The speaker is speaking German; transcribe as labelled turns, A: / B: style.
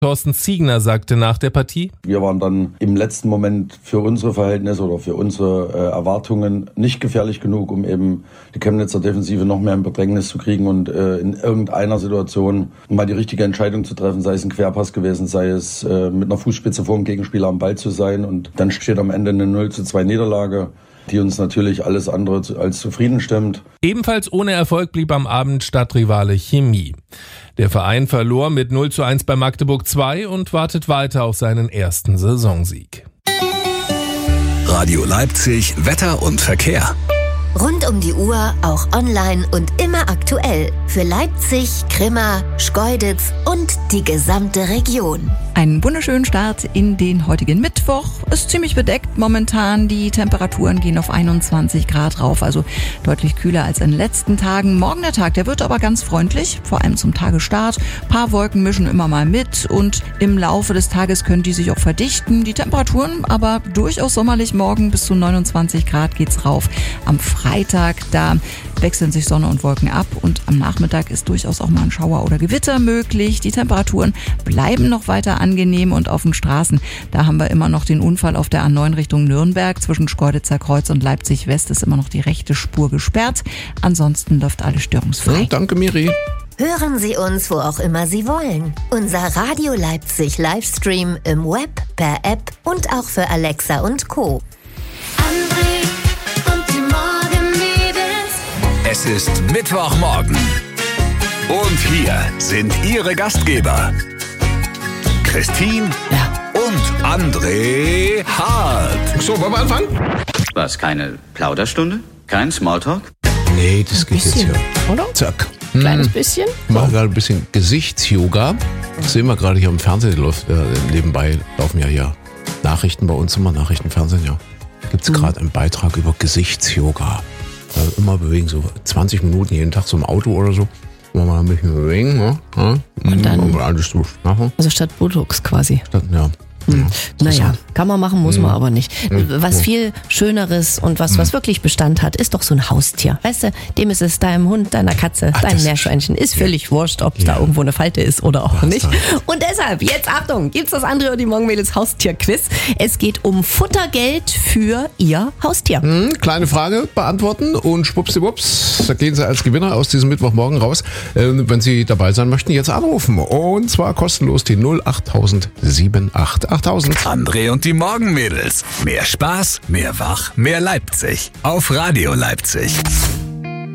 A: Thorsten Ziegner sagte nach der Partie:
B: Wir waren dann im letzten Moment für unsere Verhältnisse oder für unsere Erwartungen nicht gefährlich genug, um eben die Chemnitzer Defensive noch mehr in Bedrängnis zu kriegen und in irgendeiner Situation mal die richtige Entscheidung zu treffen, sei es ein Querpass gewesen, sei es mit einer Fußspitze vor dem Gegenspieler am Ball zu sein. Und dann steht am Ende eine 0:2 Niederlage, die uns natürlich alles andere als zufrieden stimmt.
A: Ebenfalls ohne Erfolg blieb am Abend Stadtrivale Chemie. Der Verein verlor mit 0:1 bei Magdeburg 2 und wartet weiter auf seinen ersten Saisonsieg.
C: Radio Leipzig, Wetter und Verkehr.
D: Rund um die Uhr, auch online und immer aktuell. Für Leipzig, Grimma, Schkeuditz und die gesamte Region.
E: Einen wunderschönen Start in den heutigen Mittwoch. Ist ziemlich bedeckt momentan. Die Temperaturen gehen auf 21 Grad rauf, also deutlich kühler als in den letzten Tagen. Morgen der Tag, der wird aber ganz freundlich, vor allem zum Tagesstart. Ein paar Wolken mischen immer mal mit und im Laufe des Tages können die sich auch verdichten. Die Temperaturen aber durchaus sommerlich, morgen bis zu 29 Grad geht's rauf. Am Freitag, da wechseln sich Sonne und Wolken ab und am Nachmittag ist durchaus auch mal ein Schauer oder Gewitter möglich. Die Temperaturen bleiben noch weiter angenehm und auf den Straßen, da haben wir immer noch den Unfall auf der A9 Richtung Nürnberg. Zwischen Schkeuditzer Kreuz und Leipzig West ist immer noch die rechte Spur gesperrt. Ansonsten läuft alles störungsfrei.
F: Danke, Miri.
D: Hören Sie uns, wo auch immer Sie wollen. Unser Radio Leipzig Livestream im Web, per App und auch für Alexa und Co.
G: André und die Morgenmädels.
C: Es ist Mittwochmorgen. Und hier sind Ihre Gastgeber. Christine und André Hart.
F: So, wollen wir anfangen?
H: Was, keine Plauderstunde? Kein Smalltalk?
F: Nee, das geht jetzt hier.
I: Oder?
F: Zack.
I: Kleines bisschen.
F: Ich mache gerade ein bisschen Gesichtsyoga. Das sehen wir gerade hier im Fernsehen. Läuft, nebenbei laufen ja hier Nachrichten bei uns, immer Nachrichtenfernsehen, ja. Gibt es gerade einen Beitrag über Gesichtsyoga. Also immer bewegen, so 20 Minuten jeden Tag so im Auto oder so. Mal ein bisschen bewegen, ne?
I: Und dann
F: alles durchmachen.
I: Also statt Botox quasi.
F: Ja.
I: Naja, kann man machen, muss man aber nicht. Was viel Schöneres und was wirklich Bestand hat, ist doch so ein Haustier. Weißt du, dem ist es deinem Hund, deiner Katze, deinem Meerschweinchen. Ist völlig wurscht, ob es da irgendwo eine Falte ist oder auch nicht. Und deshalb, jetzt Achtung, gibt's das André und die Morgenmädels Haustier-Quiz. Es geht um Futtergeld für Ihr Haustier.
F: Kleine Frage beantworten und schwuppsiwupps, da gehen Sie als Gewinner aus diesem Mittwochmorgen raus. Wenn Sie dabei sein möchten, jetzt anrufen. Und zwar kostenlos die 08078 8000.
C: André und die Morgenmädels. Mehr Spaß, mehr Wach, mehr Leipzig. Auf Radio Leipzig.